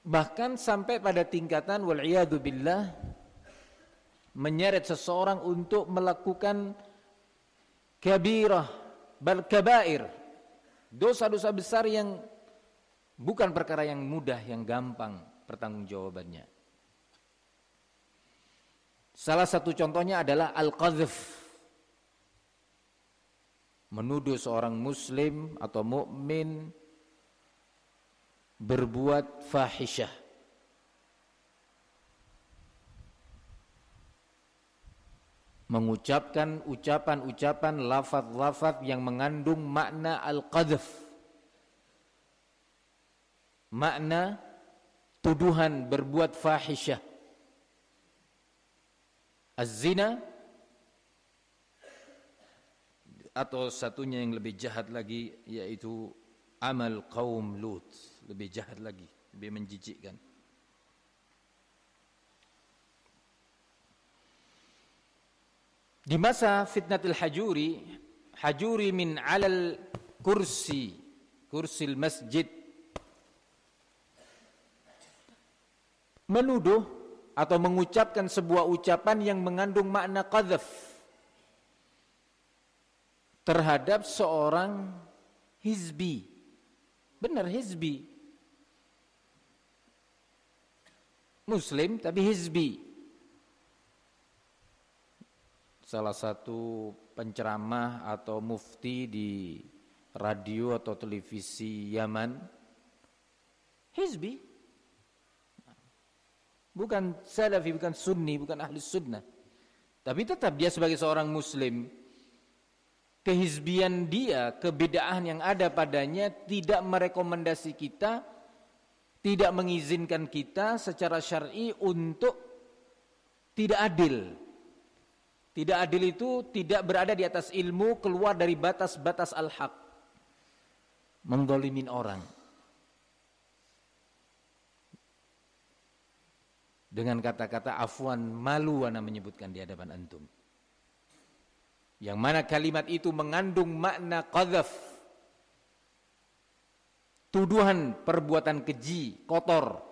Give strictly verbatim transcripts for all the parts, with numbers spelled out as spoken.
Bahkan sampai pada tingkatan wal'iyadu billah menyeret seseorang untuk melakukan kabirah bal kabair, dosa-dosa besar yang bukan perkara yang mudah, yang gampang pertanggungjawabannya. Salah satu contohnya adalah al-qadhf, menuduh seorang muslim atau mukmin berbuat fahisyah, mengucapkan ucapan-ucapan, lafaz-lafaz yang mengandung makna al-qadhf, makna tuduhan berbuat fahisyah. Az-zina, atau satunya yang lebih jahat lagi yaitu amal kaum Lut, lebih jahat lagi, lebih menjijikkan. Di masa fitnatul hajuri, hajuri min alal kursi, kursil masjid, menuduh atau mengucapkan sebuah ucapan yang mengandung makna qadhf terhadap seorang hizbi. Benar, hizbi, muslim tapi hizbi. Salah satu penceramah atau mufti di radio atau televisi Yaman, hizbi, bukan salafi, bukan sunni, bukan ahli sunnah, tapi tetap dia sebagai seorang muslim. Kehizbian dia, kebid'ahan yang ada padanya tidak merekomendasi kita, tidak mengizinkan kita secara syar'i untuk tidak adil. Tidak adil itu tidak berada di atas ilmu, keluar dari batas-batas al-haq, menggolimin orang. Dengan kata-kata afwan, malu ana menyebutkan di hadapan antum, yang mana kalimat itu mengandung makna qadhf, tuduhan perbuatan keji, kotor.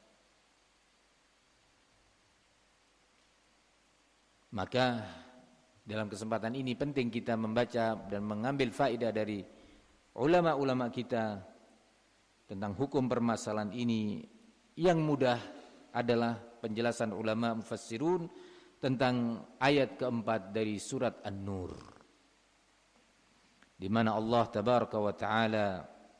Maka dalam kesempatan ini penting kita membaca dan mengambil faedah dari ulama-ulama kita tentang hukum permasalahan ini. Yang mudah adalah penjelasan ulama mufassirun tentang ayat keempat dari surat An-Nur, di mana Allah tabaraka wa taala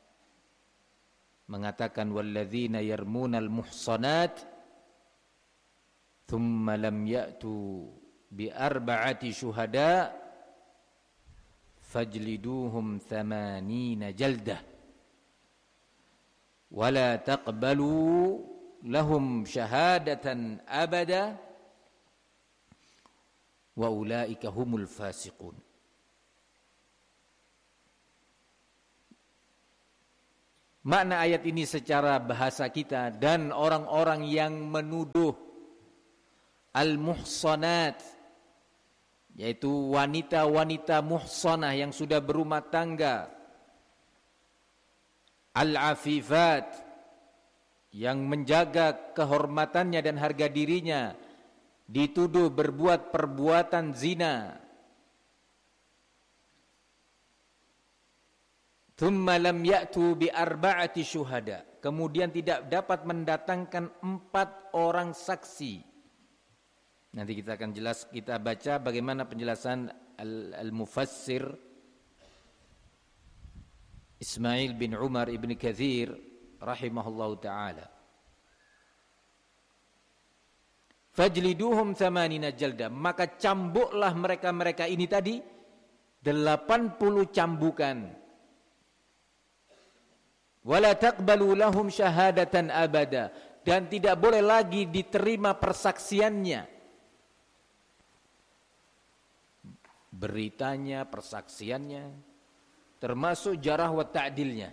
mengatakan walladzina yarmunal muhsanat thumma lam ya'tu bi arba'ati syuhada fajliduhum thamanina jaldah wala taqbalu lahum syahadatan abada wa ulaika humul fasiqun. Makna ayat ini secara bahasa kita, dan orang-orang yang menuduh al-muhsanat, yaitu wanita-wanita muhsanah yang sudah berumah tangga, al-afifat, yang menjaga kehormatannya dan harga dirinya, dituduh berbuat perbuatan zina. Thumma lam ya'tu bi arba'ati syuhada, kemudian tidak dapat mendatangkan empat orang saksi. Nanti kita akan jelas, kita baca bagaimana penjelasan al-mufassir Ismail bin Umar ibn Kathir rahimahullahu ta'ala. Fajliduhum thamanina jalda, maka cambuklah mereka-mereka ini tadi delapan puluh cambukan. Wala taqbalu lahum syahadatan abada, dan tidak boleh lagi diterima persaksiannya. Beritanya, persaksiannya, termasuk jarah wa ta'dilnya,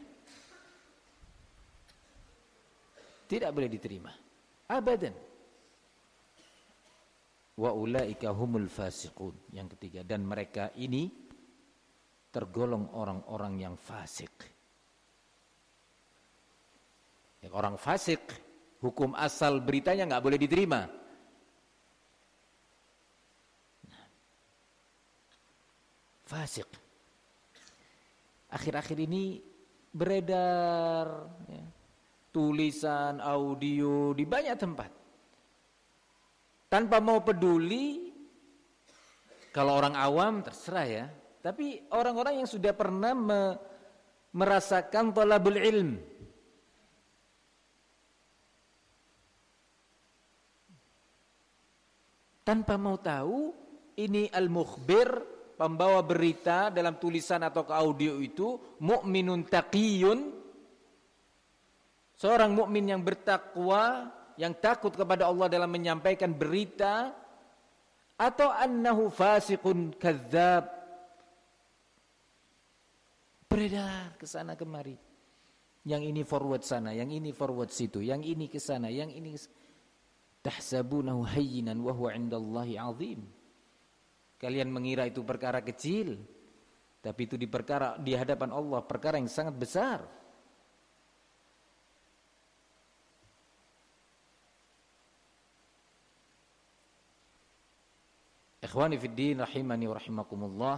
tidak boleh diterima abadan. Wa ulaika humul fasiqun, yang ketiga, dan mereka ini tergolong orang-orang yang fasik. Orang fasik Hukum asal beritanya nggak boleh diterima. Fasik. Akhir-akhir ini beredar ya, tulisan, audio di banyak tempat. Tanpa mau peduli, kalau orang awam terserah ya. Tapi orang-orang yang sudah pernah me, merasakan talabul ilm, tanpa mau tahu, ini al-mukhbir, pembawa berita dalam tulisan atau ke audio itu mukminun taqiyun, seorang mukmin yang bertakwa, yang takut kepada Allah dalam menyampaikan berita, atau annahu fasiqun kadzdzab, beredar ke sana kemari. Yang ini forward sana, yang ini forward situ, yang ini ke sana, yang ini tahsabunahu hayyinan wa huwa 'indallahi 'azim. Kalian mengira itu perkara kecil, tapi itu di perkara di hadapan Allah perkara yang sangat besar. Ikhwani fid din rahimani wa rahimakumullah.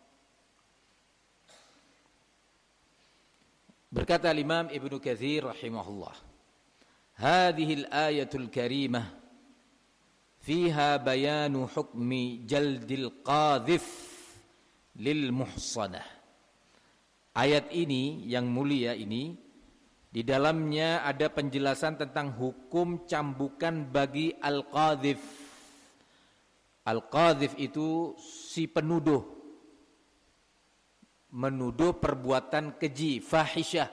Berkata Imam Ibnu Katsir rahimahullah, hadhil ayatul karimah fiha bayanu hukmi jaldil qadhif lil muhsanah. Ayat ini yang mulia ini, di dalamnya ada penjelasan tentang hukum cambukan bagi al-qadhif. Al-qadhif itu si penuduh, menuduh perbuatan keji, fahisyah.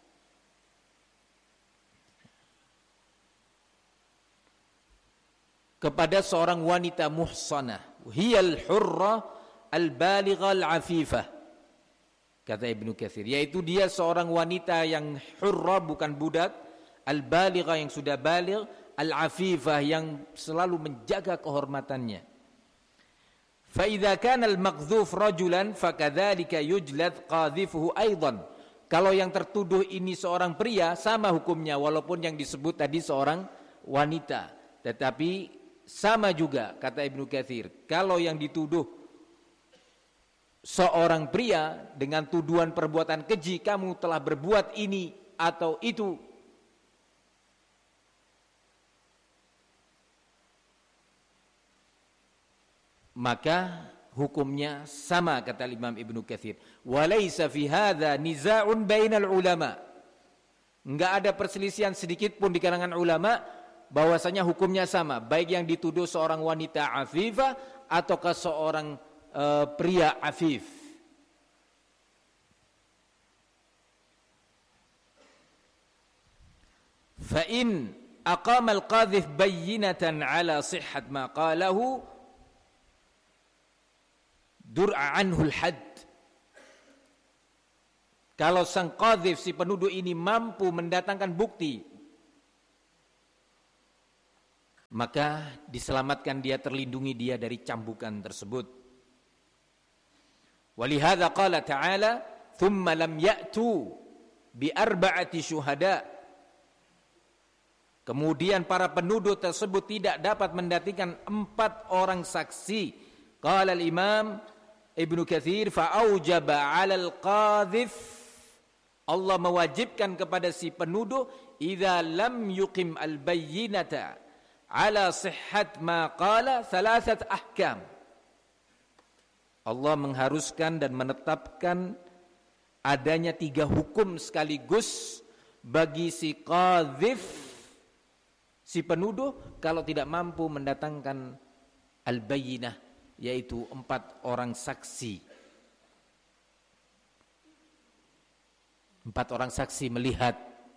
Kepada seorang wanita muhsanah, hiyal hurra al-baligha al-afifah, kata Ibnu Katsir, yaitu dia seorang wanita yang hurra, bukan budak, al-baligha yang sudah baligh, al-afifah yang selalu menjaga kehormatannya. Fa idza kana al-maqdzuf rajulan fakadzalika yujlad qadhifuhu aidan. Kalau yang tertuduh ini seorang pria, sama hukumnya walaupun yang disebut tadi seorang wanita. Tetapi sama juga kata Ibnu Katsir, kalau yang dituduh seorang pria dengan tuduhan perbuatan keji, kamu telah berbuat ini atau itu, maka hukumnya sama kata Imam Ibnu Katsir. Walaysa fi hadza nizaa'un bainal ulama. Enggak ada perselisihan sedikit pun di kalangan ulama bahwasanya hukumnya sama, baik yang dituduh seorang wanita afifah ataukah seorang uh, pria afif. Fa in aqama al-qadhif bayyinatan ala sihhat ma qalahu dur'a anhu al-hadd. Kalau sang qadhif, si penuduh ini mampu mendatangkan bukti, maka diselamatkan dia, terlindungi dia dari cambukan tersebut. Walihadza qala ta'ala, thumma lam ya'tu bi arba'ati syuhada. Kemudian para penuduh tersebut tidak dapat mendatangkan empat orang saksi. Qala al-Imam Ibnu Katsir, fa aujaba 'alal qadhif, Allah mewajibkan kepada si penuduh, idza lam yuqim al-bayyinata ala sihhat ma qala thalathat ahkam. Allah mengharuskan dan menetapkan adanya tiga hukum sekaligus bagi si qadhif, si penuduh, kalau tidak mampu mendatangkan al-bayyinah, yaitu empat orang saksi. Empat orang saksi melihat.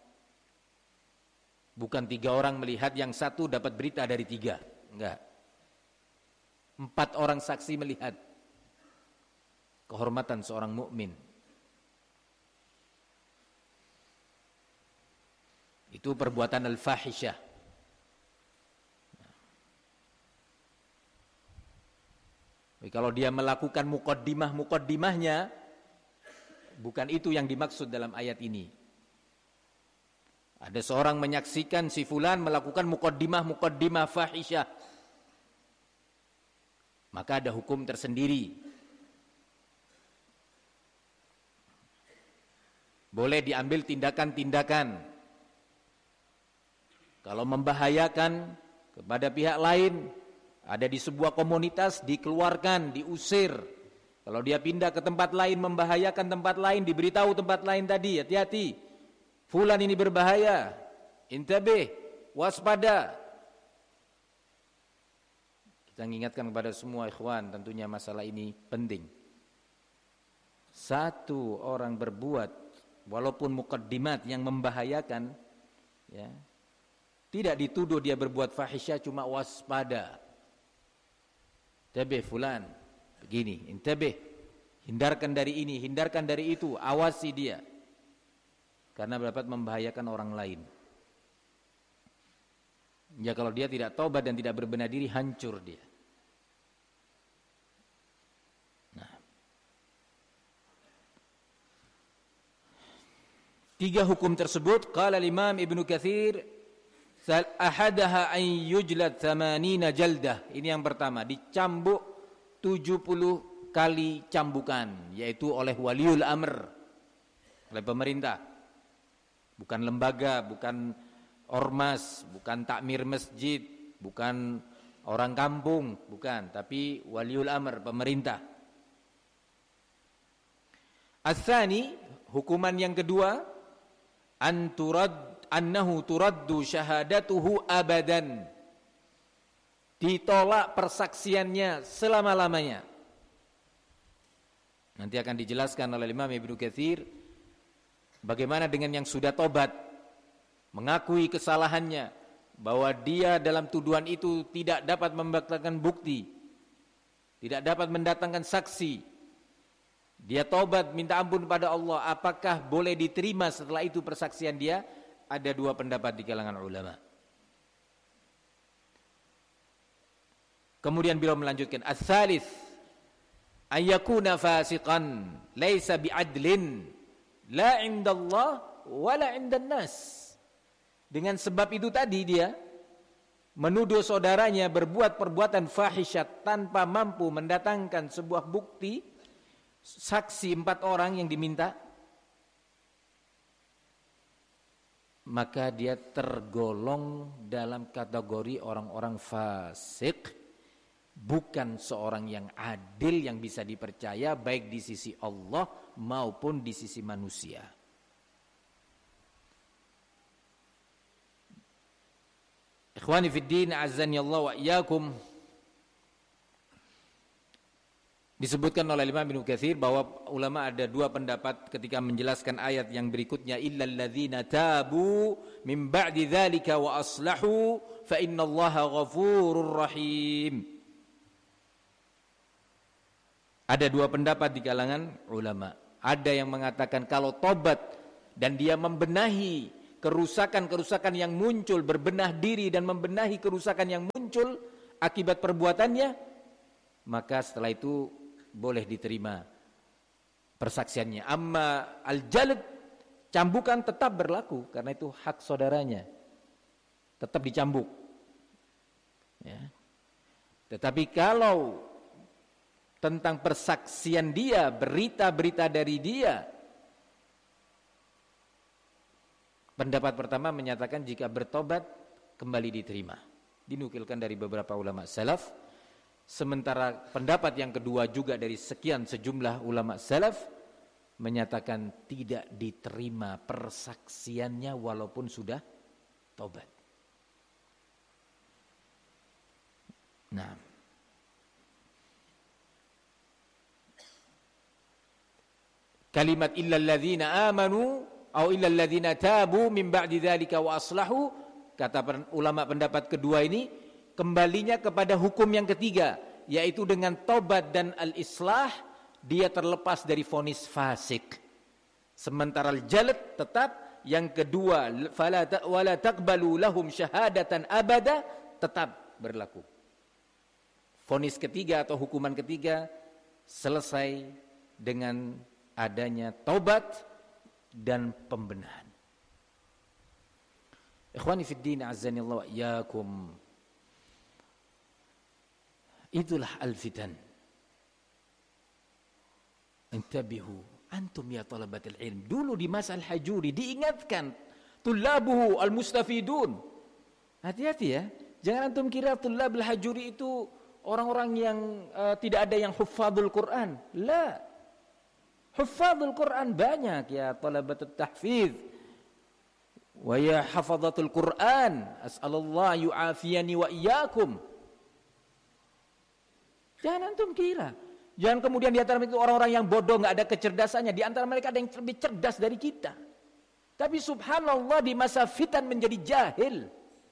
Bukan tiga orang melihat, yang satu dapat berita dari tiga. Enggak. Empat orang saksi melihat. Kehormatan seorang mukmin. Itu perbuatan al-fahisyah. Jadi kalau dia melakukan muqaddimah-muqaddimahnya, bukan itu yang dimaksud dalam ayat ini. Ada seorang menyaksikan si fulan melakukan muqaddimah-muqaddimah fahisyah, maka ada hukum tersendiri. Boleh diambil tindakan-tindakan. Kalau membahayakan kepada pihak lain, ada di sebuah komunitas, dikeluarkan, diusir. Kalau dia pindah ke tempat lain, membahayakan tempat lain, diberitahu tempat lain tadi, hati-hati, fulan ini berbahaya, intabih, waspada. Kita mengingatkan kepada semua ikhwan, tentunya masalah ini penting. Satu orang berbuat, walaupun muqaddimat yang membahayakan, ya, tidak dituduh dia berbuat fahisyah, cuma waspada. Intabih fulan, begini, intabih, hindarkan dari ini, hindarkan dari itu, awasi dia, karena dapat membahayakan orang lain. Ya, kalau dia tidak taubat dan tidak berbenah diri, hancur dia. Nah, tiga hukum tersebut, qala Imam Ibnu Katsir, ahadaha an yujlad thamanina jaldah. Ini yang pertama, dicambuk tujuh puluh kali cambukan, yaitu oleh waliul amr, oleh pemerintah. Bukan lembaga, bukan ormas, bukan takmir masjid, bukan orang kampung, bukan, tapi waliul amr, pemerintah. Ats-tsani, hukuman yang kedua, an turad annahu turaddu syahadatuhu abadan. Ditolak persaksiannya selama-lamanya. Nanti akan dijelaskan oleh Imam Ibnu Katsir bagaimana dengan yang sudah tobat, mengakui kesalahannya, bahwa dia dalam tuduhan itu tidak dapat membatalkan bukti, tidak dapat mendatangkan saksi. Dia tobat, minta ampun pada Allah, apakah boleh diterima setelah itu persaksian dia? Ada dua pendapat di kalangan ulama. Kemudian beliau melanjutkan, ats-tsalits ayyakuna fasiqan laisa bi'adlin la 'indallah wala 'indan nas. Dengan sebab itu tadi dia menuduh saudaranya berbuat perbuatan fahisyat tanpa mampu mendatangkan sebuah bukti, saksi empat orang yang diminta, maka dia tergolong dalam kategori orang-orang fasik, bukan seorang yang adil yang bisa dipercaya baik di sisi Allah maupun di sisi manusia. Ikhwani fid din, azzani Allah wa iyyakum. Disebutkan oleh Imam Ibnu Katsir bahwa ulama ada dua pendapat ketika menjelaskan ayat yang berikutnya, illal ladzina tabu min ba'di dzalika wa aslahu fa innallaha ghafurur rahim. Ada dua pendapat di kalangan ulama. Ada yang mengatakan kalau tobat dan dia membenahi kerusakan-kerusakan yang muncul, berbenah diri dan membenahi kerusakan yang muncul akibat perbuatannya, maka setelah itu boleh diterima persaksiannya. Amma al-jalad, cambukan tetap berlaku karena itu hak saudaranya, tetap dicambuk, ya. Tetapi kalau tentang persaksian dia, berita-berita dari dia, pendapat pertama menyatakan jika bertobat kembali diterima, dinukilkan dari beberapa ulama salaf. Sementara pendapat yang kedua juga dari sekian sejumlah ulama salaf menyatakan tidak diterima persaksiannya walaupun sudah tobat. Nah, kalimat illal ladzina amanu atau illal ladzina tabu min ba'di dzalika wa aslahu, kata ulama pendapat kedua ini kembalinya kepada hukum yang ketiga, yaitu dengan tobat dan al-islah dia terlepas dari vonis fasik. Sementara al-jalad tetap, yang kedua fala wala taqbalu lahum syahadatan abada tetap berlaku. Vonis ketiga atau hukuman ketiga selesai dengan adanya taubat dan pembenahan. Ikhwani fid din, azanillahu wa iyyakum. Itulah al-fitan. Intabihu antum ya talabatul ilm. Dulu di masa Al-Hajuri diingatkan tullabuhu al-mustafidun. Hati-hati ya. Jangan antum kira tullab Al-Hajuri itu orang-orang yang uh, tidak ada yang huffazul Quran. La. Huffazul Quran banyak ya talabatut tahfiz. Wa ya hafazatul Quran, as'alullah yu'afiyani wa iyyakum. Jangan antum kira. Jangan kemudian di antara itu orang-orang yang bodoh, enggak ada kecerdasannya. Di antara mereka ada yang lebih cerdas dari kita. Tapi subhanallah di masa fitan menjadi jahil.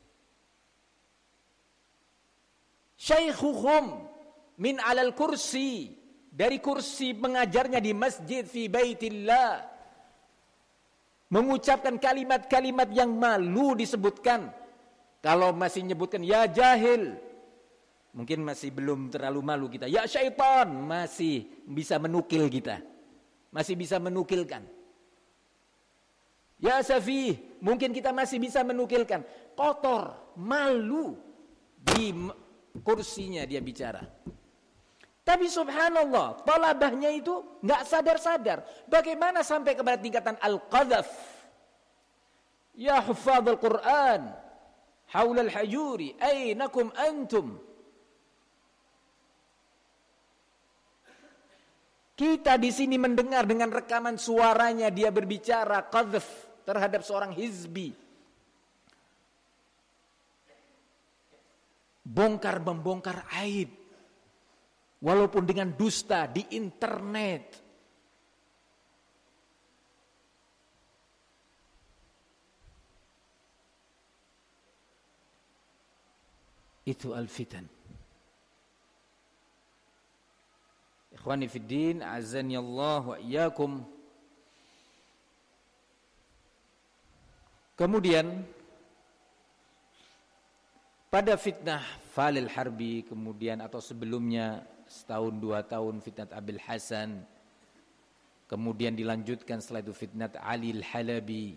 Syaikhuhum min alal kursi, dari kursi mengajarnya di masjid fi baitillah, mengucapkan kalimat-kalimat yang malu disebutkan. Kalau masih nyebutkan ya jahil, mungkin masih belum terlalu malu kita. Ya syaitan, masih bisa menukil kita. Masih bisa menukilkan. Ya safih, mungkin kita masih bisa menukilkan. Kotor, malu, di kursinya dia bicara. Tapi subhanallah, talabahnya itu enggak sadar-sadar. Bagaimana sampai kepada tingkatan al-qadhaf? Ya huffazul Quran, haula al-hajuri, ainakum antum? Kita di sini mendengar dengan rekaman suaranya dia berbicara qadhaf terhadap seorang hizbi. Bongkar-membongkar aib. Walaupun dengan dusta di internet. Itu al-fitan. Ikhwani fid din, azani Allah wa iyyakum. Kemudian pada fitnah Falil Harbi, kemudian atau sebelumnya setahun dua tahun fitnah Abil Hasan, kemudian dilanjutkan setelah itu fitnah Ali Al-Halabi.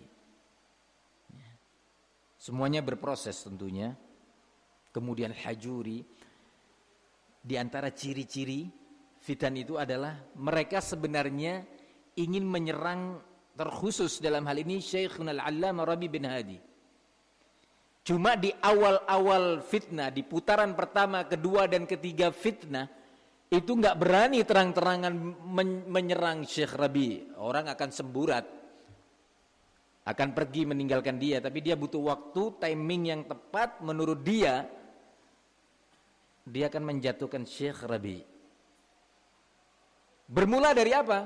Semuanya berproses tentunya. Kemudian Hajuri. Di antara ciri-ciri fitan itu adalah mereka sebenarnya ingin menyerang terkhusus dalam hal ini Syekhuna Al-Allamah Rabi bin Hadi. Cuma di awal-awal fitnah, di putaran pertama, kedua dan ketiga fitnah, itu enggak berani terang-terangan men- menyerang Syekh Rabi. Orang akan semburat, akan pergi meninggalkan dia. Tapi dia butuh waktu, timing yang tepat menurut dia. Dia akan menjatuhkan Syekh Rabi. Bermula dari apa?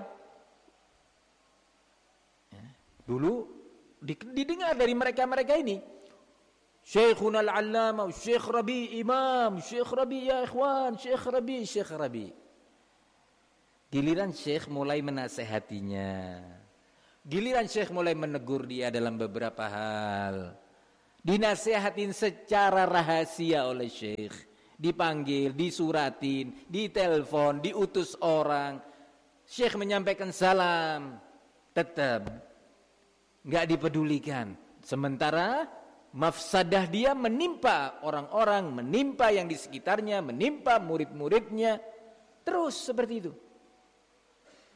Ya, dulu didengar dari mereka-mereka ini. Syekhuna Al-Allamah, Syekh Rabi imam, Syekh Rabi ya ikhwan, Syekh Rabi, Syekh Rabi. Giliran Syekh mulai menasehatinya. Giliran Syekh mulai menegur dia dalam beberapa hal. Dinasehatin secara rahasia oleh Syekh. Dipanggil, disuratin, ditelepon, diutus orang. Syekh menyampaikan salam. Tetap enggak dipedulikan. Sementara mafsadah dia menimpa orang-orang, menimpa yang di sekitarnya, menimpa murid-muridnya. Terus seperti itu.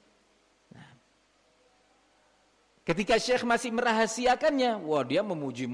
Nah, ketika Syekh masih merahasiakannya, wah dia memuji